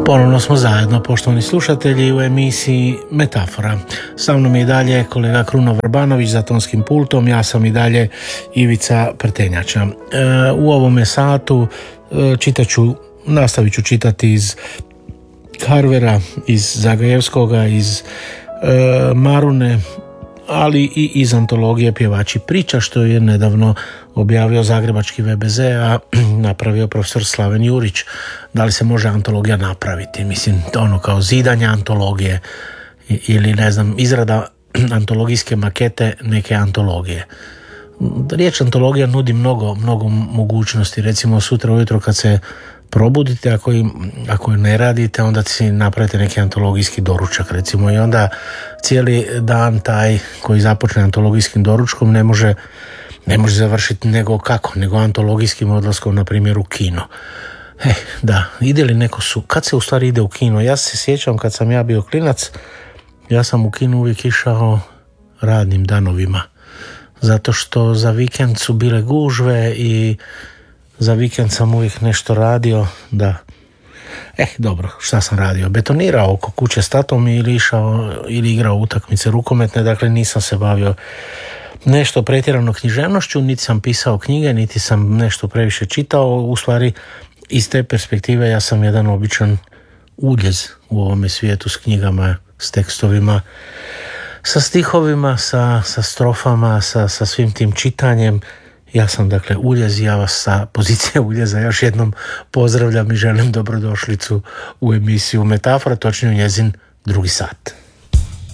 Ponovno smo zajedno, poštovani slušatelji, u emisiji Metafora. Sa mnom je i dalje kolega Kruno Vrbanović za tonskim pultom, ja sam i dalje Ivica Prtenjača. U ovome satu nastavit ću čitati iz Carvera, iz Zagajevskoga, iz Marune, ali i iz antologije Pjevači priča, što je nedavno objavio zagrebački VBZ, a napravio profesor Slaven Jurić. Da li se može antologija napraviti? Mislim, ono kao zidanje antologije ili ne znam, izrada antologijske makete neke antologije. Riječ antologija nudi mnogo mogućnosti. Recimo sutra ujutro kad se probudite, ako ne radite, onda si napravite neki antologijski doručak recimo, i onda cijeli dan taj koji započne antologijskim doručkom ne može završiti nego antologijskim odlaskom, na primjer, u kino. Da, ide li neko kad se u stvari ide u kino? Ja se sjećam kad sam ja bio klinac, ja sam u kinu uvijek išao radnim danovima, zato što za vikend su bile gužve i za vikend sam uvijek nešto radio, da. Dobro, šta sam radio? Betonirao oko kuće s tatom ili igrao utakmice rukometne, dakle nisam se bavio nešto pretjerano književnošću, niti sam pisao knjige, niti sam nešto previše čitao. U stvari, iz te perspektive ja sam jedan običan uljez u ovome svijetu s knjigama, s tekstovima, sa stihovima, sa strofama, sa svim tim čitanjem. Ja sam dakle uljez i ja vas sa pozicije uljeza još jednom pozdravljam i želim dobrodošlicu u emisiju Metafora, točnije njezin drugi sat.